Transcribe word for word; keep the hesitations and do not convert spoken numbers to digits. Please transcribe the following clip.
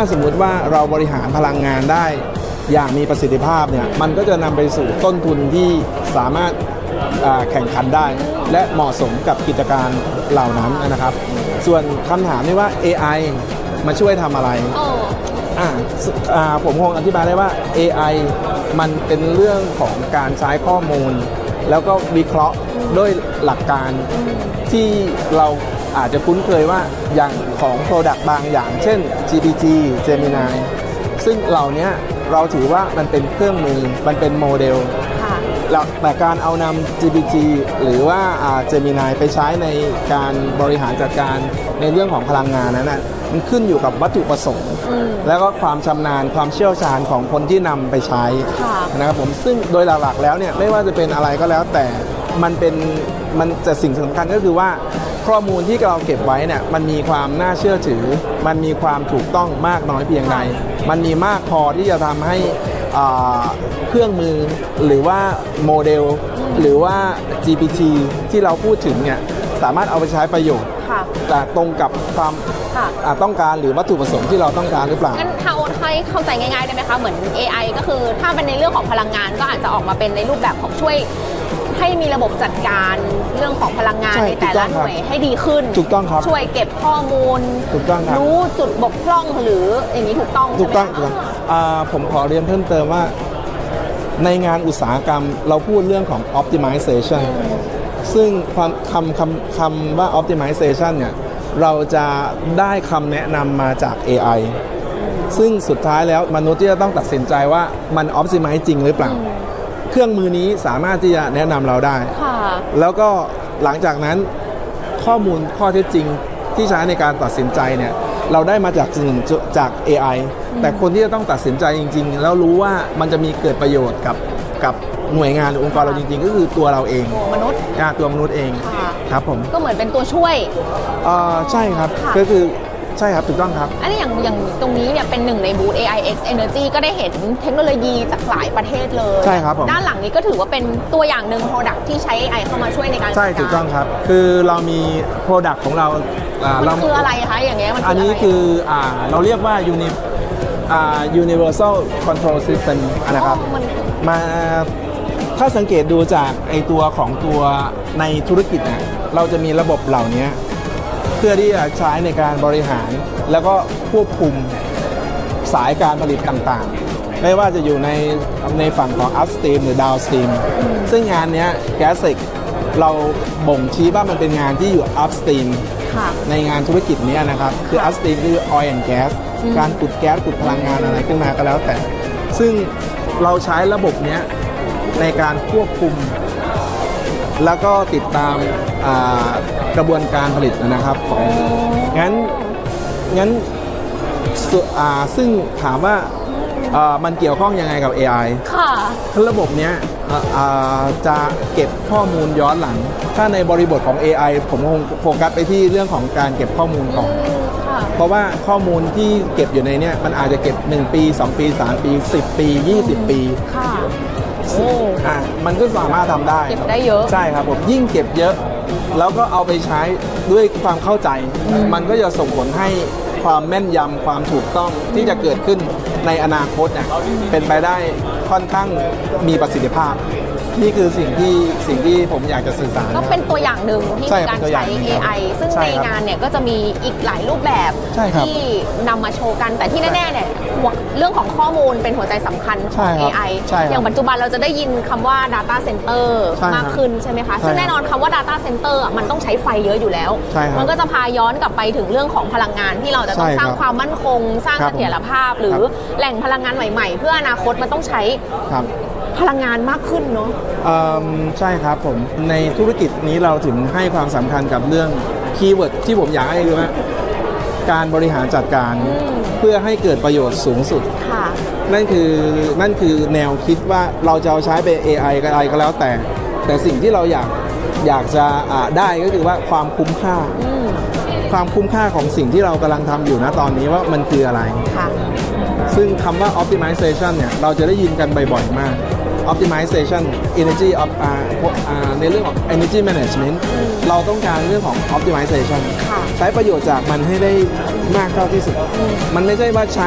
สมมุติว่าเราบริหารพลังงานได้อย่างมีประสิทธิภาพเนี่ยมันก็จะนำไปสู่ต้นทุนที่สามารถแข่งขันได้และเหมาะสมกับกิจการเหล่านั้นนะครับส่วนคำถามนี้ว่า เอ ไอ มาช่วยทำอะไรอ่าอ่าผมคงอธิบายได้ว่า เอ ไอ มันเป็นเรื่องของการใช้ข้อมูลแล้วก็วิเคราะห์ด้วยหลักการที่เราอาจจะคุ้นเคยว่าอย่างของ Product บางอย่างเช่น จี พี ที Gemini ซึ่งเหล่านี้เราถือว่ามันเป็นเครื่องมือมันเป็นโมเดลแต่การเอานำ จี พี ที หรือว่า Gemini ไปใช้ในการบริหารจัดการในเรื่องของพลังงานนั้นนะมันขึ้นอยู่กับวัตถุประสงค์แล้วก็ความชำนาญความเชี่ยวชาญของคนที่นำไปใช้นะครับผมซึ่งโดยหลักๆแล้วเนี่ยไม่ว่าจะเป็นอะไรก็แล้วแต่มันเป็นมันจะสิ่งสำคัญก็คือว่าข้อมูลที่เราเก็บไว้เนี่ยมันมีความน่าเชื่อถือมันมีความถูกต้องมากน้อยเพียงใดมันมีมากพอที่จะทำให้เครื่องมือหรือว่าโมเดลหรือว่า จี พี ที ที่เราพูดถึงเนี่ยสามารถเอาไปใช้ประโยชน์แต่ตรงกับความต้องการหรือวัตถุประสงค์ที่เราต้องการหรือเปล่างั้นถ้าโอนให้เข้าใจง่ายๆได้ไหมคะเหมือน เอ ไอ ก็คือถ้าเป็นในเรื่องของพลังงานก็อาจจะออกมาเป็นในรูปแบบของช่วยให้มีระบบจัดการเรื่องของพลังงานในแต่ละหน่วยให้ดีขึ้นถูกต้องครับช่วยเก็บข้อมูลถูกต้องครับรู้จุดบกพร่องหรืออย่างนี้ถูกต้องถูกต้องถูกต้องผมขอเรียนเพิ่มเติมว่าในงานอุตสาหกรรมเราพูดเรื่องของ optimization ซึ่งคำคำคำว่า optimization เนี่ยเราจะได้คำแนะนำมาจาก เอ ไอ ซึ่งสุดท้ายแล้วมนุษย์ที่จะต้องตัดสินใจว่ามัน optimize จริงหรือเปล่าเครื่องมือนี้สามารถที่จะแนะนำเราได้แล้วก็หลังจากนั้นข้อมูลข้อเท็จจริงที่ใช้ในการตัดสินใจเนี่ยเราได้มาจากสิ่งจาก เอ ไอ แต่คนที่จะต้องตัดสินใจจริงๆแล้วรู้ว่ามันจะมีเกิดประโยชน์กับกับหน่วยงานหรือองค์กรเราจริงๆก็คือตัวเราเองตัวมนุษย์ตัวมนุษย์เองครับผมก็เหมือนเป็นตัวช่วยอ่าใช่ครับก็คือใช่ครับถูกต้องครับอันนี้อย่างอย่างตรงนี้เนี่ยเป็นหนึ่งในบูธ เอ ไอ X Energy ก็ได้เห็นเทคโนโลยีจากหลายประเทศเลยใช่ครับผมด้านหลังนี้ก็ถือว่าเป็นตัวอย่างหนึ่ง Product ที่ใช้ เอ ไอ เข้ามาช่วยในการใช่ถูกต้องครับคือเรามี Product ของเรามันคืออะไรคะอย่างเงี้ยมันอันนี้คืออ่าเราเรียกว่า Uni อ่า Universal Control System นะครับมาถ้าสังเกตดูจากไอตัวของตัวในธุรกิจนะเราจะมีระบบเหล่านี้เพื่อที่จะใช้ในการบริหารแล้วก็ควบคุมสายการผลิตต่างๆไม่ว่าจะอยู่ในในฝั่งของ upstream หรือ downstream ซึ่งงานนี้ Gasix เราบ่งชี้ว่ามันเป็นงานที่อยู่ upstream ในงานธุรกิจนี้นะครับคือ upstream คือ oil and gas การขุดแก๊สขุดพลังงานอะไรขึ้นมาก็แล้วแต่ซึ่งเราใช้ระบบนี้ในการควบคุมแล้วก็ติดตามกระบวนการผลิตนะครับงั้นงั้นซึ่งถามว่ามันเกี่ยวข้องยังไงกับ เอ ไอค่ะระบบนี้จะเก็บข้อมูลย้อนหลังถ้าในบริบทของ เอ ไอ ผมคงโฟกัสไปที่เรื่องของการเก็บข้อมูลก่อนเพราะว่าข้อมูลที่เก็บอยู่ในนี้มันอาจจะเก็บหนึ่งปีสองปีสามปีสิบปียี่สิบปีค่ะอ่ะมันก็สามารถทำได้เก็บได้เยอะใช่ครับผมยิ่งเก็บเยอะแล้วก็เอาไปใช้ด้วยความเข้าใจมันก็จะส่งผลให้ความแม่นยำความถูกต้องที่จะเกิดขึ้นในอนาคตเนี่ยเป็นไปได้ค่อนข้างมีประสิทธิภาพนี่คือสิ่งที่สิ่งที่ผมอยากจะสื่อสารก็เป็นตัวอย่างหนึ่งที่มีการใช้ เอ ไอ ซึ่งในงานเนี่ยก็จะมีอีกหลายรูปแบบที่นำมาโชว์กันแต่ที่แน่ๆเนี่ยเรื่องของข้อมูลเป็นหัวใจสำคัญของ เอ ไอ อย่างปัจจุบันเราจะได้ยินคำว่า Data Center มากขึ้นใช่ไหมคะซึ่งแน่นอนคำว่า Data Center มันต้องใช้ไฟเยอะอยู่แล้วมันก็จะพาย้อนกลับไปถึงเรื่องของพลังงานที่เราจะต้องสร้างความมั่นคงสร้างเสถียรภาพหรือแหล่งพลังงานใหม่ๆเพื่ออนาคตมันต้องใช้พลังงานมากขึ้นเนาะใช่ครับผมในธุรกิจนี้เราถึงให้ความสำคัญกับเรื่องคีย์เวิร์ดที่ผมอยากให้คือว่าการบริหารจัดการเพื่อให้เกิดประโยชน์สูงสุดนั่นคือนั่นคือแนวคิดว่าเราจะเอาใช้เป็น เอ ไอ ก็อะไรก็แล้วแต่แต่สิ่งที่เราอยากอยากจะได้ก็คือว่าความคุ้มค่าความคุ้มค่าของสิ่งที่เรากำลังทำอยู่นะตอนนี้ว่ามันคืออะไรซึ่งคำว่า optimization เนี่ยเราจะได้ยินกันบ่อยๆมาก optimization energy of ในเรื่องของ energy management เราต้องการเรื่องของ optimization ใช้ประโยชน์จากมันให้ได้มากเท่าที่สุดมันไม่ใช่ว่าใช้